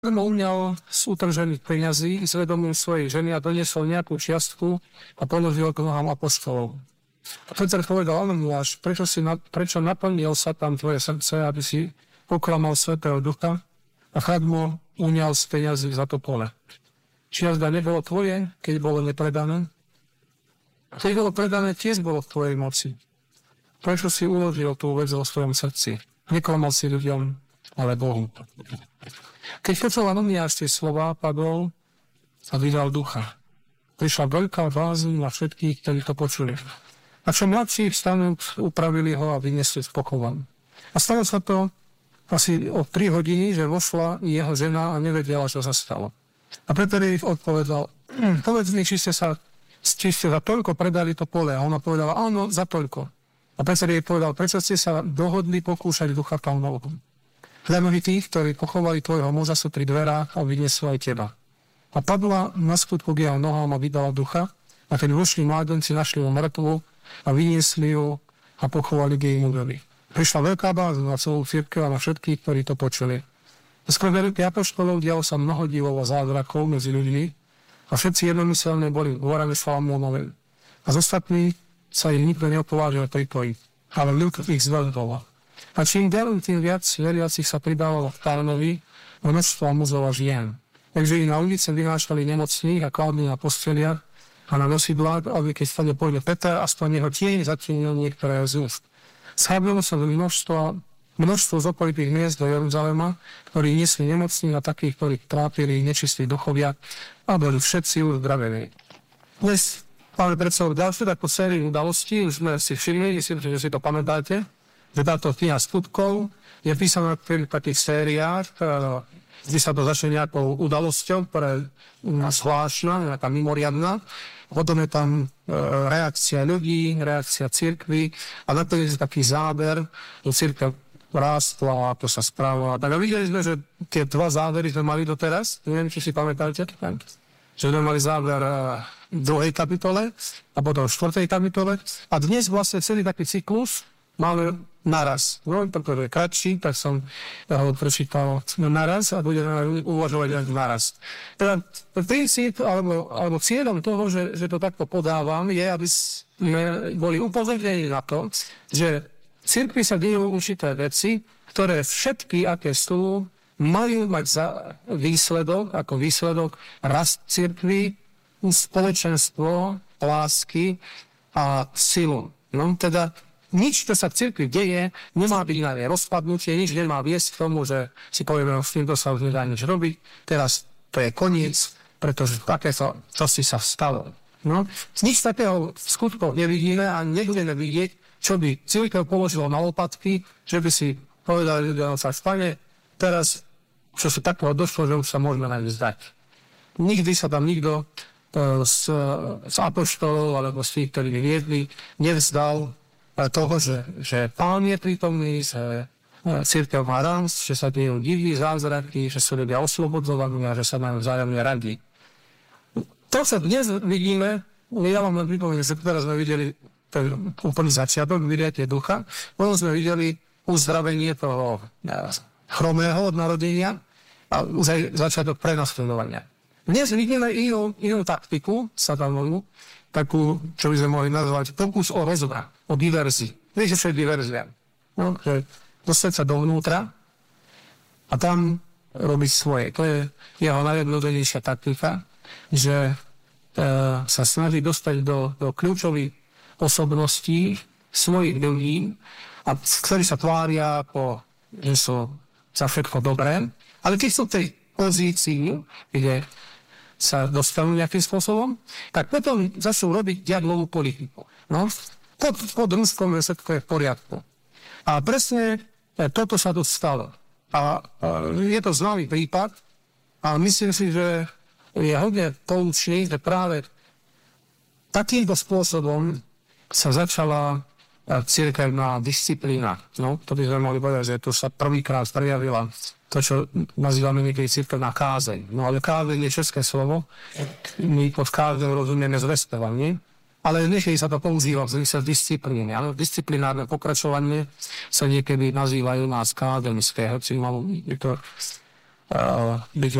Uňal z utržených peňazí, zvedomil svojej ženy a doniesol nejakú čiastku a položil k nohám apoštolov. A Peter povedal, Ananiáš, prečo naplnil sa tam tvoje srdce, aby si poklamal Svätého Ducha a chadmo uňal z peňazí za to pole. Čiazda nebolo tvoje, keď bolo nepredané? Keď bolo predané, tiež bolo v tvojej moci. Prečo si uložil tú vec vo svojom srdci? Neklamal si ľuďom, ale Bohu. Keď počul Ananiáš tie slova, padol a vydal ducha. Prišla veľká bázeň na všetkých, ktorí to počuli. A čo mladší vstanúc, upravili ho a vyniesli z pochovan. A stalo sa to asi o 3 hodiny, že vošla jeho žena a nevedela, čo sa stalo. A Peter jej odpovedal, povedz mi, či ste za toľko predali to pole. A ona povedala, áno, za toľko. A Peter jej povedal, prečo ste sa dohodli pokúšať ducha Pánovho? Hľadnovi tých, ktorí pochovali tvojho muža, sú pri dverách a vyniesli aj teba. A padla na skutku k jeho nohám a vydala ducha, a keď vošli mládenci, našli ho mŕtvu a vyniesli ju a pochovali k jej mužovi. Prišla veľká bázeň na celú cirkev a na všetkých, ktorí to počuli. Skôr veľkých apoštolov dialo sa mnoho divov a zázrakov medzi ľuďmi a všetci jednomyselne boli hovorení Šalamúnovi. A z ostatných sa ich nikto neopovážil pripojiť, ale ľud ich zveľkoval. A čím ďalej, tým viac veriacich sa pridávalo v Pánovi množstvo mužov a žien. Takže ich na ulice vynášali nemocných a kladli na posteliach a na nosidlách, aby keď stade pôjde Peter, aspoň jeho tieň začínil niektoré z úst. Schábilo sa do množstvo z okolitých miest do Jeruzalema, ktorí niesli nemocných a takých, ktorých trápili nečistí duchovia a boli všetci uzdravení. Dnes máme pred sebou ďalšiu takú sériu udalostí, už sme si všimli, myslím, že si to pamätáte, že táto kniha skutkov je písaná v takých sériách, kde sa to začne nejakou udalosťou, ktorá je zvláštna, nejaká mimoriadna. Potom je tam reakcia ľudí, reakcia cirkvi a na to je taký záber, že cirkev rástla, ako sa správala. Tak a videli sme, že tie 2 závery sme mali doteraz, neviem, či si pamätáte, že sme mali záver v 2. kapitole a potom v 4. kapitole a dnes vlastne celý taký cyklus máme naraz. No, pretože je kratší, tak som ho prečítal naraz a budeme uvažovať aj naraz. Teda princíp alebo cieľom toho, že to takto podávam, je, aby sme boli upozornení na to, že v cirkvi sa dejú určité veci, ktoré všetky, aké sú, majú mať za výsledok, ako výsledok rast cirkvi, spoločenstvo, lásky a silu. No, teda nič, čo sa v cirkvi deje, nemá byť na rozpadnutie, nič nemá viesť k tomu, že si povieme, s týmto sa už nedá nič robiť, teraz to je koniec, pretože takéto čosi sa stalo. No, nič takého v skutkoch nevidíme a nebudeme vidieť, čo by cirkev položilo na lopatky, že by si povedali, že sa stane, teraz, čo sa takého došlo, že už sa môžeme aj vzdať. Nikdy sa tam nikto z apoštolov alebo z tých, ktorí viedli, nevzdal toho, že Pán je prítomný, že cirkev má rast, že sa dejú divní zázraky, že sú ľudia oslobodzovaní a že sa majú vzájomne radi. To sa dnes vidíme, ja vám len pripomínam, že teraz sme videli ten úplný začiatok, vidíte ducha, potom sme videli uzdravenie toho chromého od narodenia a už aj začiatok prenasledovania. Dnes vidíme inú taktiku satanónu, takú, čo by sme mohli nazvať, pokus o rozvrat, o diverzii. Viete, čo je diverzia? No, že dostať sa dovnútra a tam robiť svoje. To je jeho najjednoduchejšia taktika, že sa snaží dostať do kľúčových osobností svojich ľudí, a ktorí sa tvária, že sú za všetko dobré, ale keď sú v tej pozícii, kde sa dostanú nejakým spôsobom, tak potom začnú robiť diablovú politiku. No, pod Ruskom je všetko je v poriadku. A presne toto sa tu stalo. A je to známy prípad a myslím si, že je hodne poučný, že práve takýmto spôsobom sa začala cirkevná disciplína. No, to by sme mohli povedať, že tu sa prvýkrát prejavila to, čo nazývame niekedy cirkevná kázeň. No ale kázeň je české slovo. My pod kázeň rozumieme zvestovanie, ale niekedy sa to používa v zmysle disciplíny. Ale disciplinárne pokračovanie sa niekedy nazývajú nás kázeňské, hoci mám to byť